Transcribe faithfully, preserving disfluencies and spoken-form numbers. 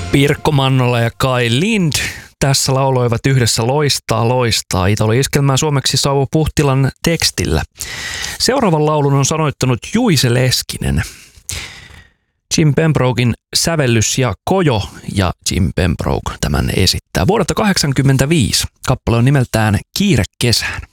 Pirkko Mannola ja Kai Lind tässä lauloivat yhdessä Loistaa, loistaa. Italo-iskelmää suomeksi Sauvo Puhtilan tekstillä. Seuraavan laulun on sanoittanut Juise Leskinen. Jim Pembroken sävellys ja Kojo ja Jim Pembroke tämän esittää. Vuodelta kahdeksankymmentäviisi kappale on nimeltään Kiire kesään.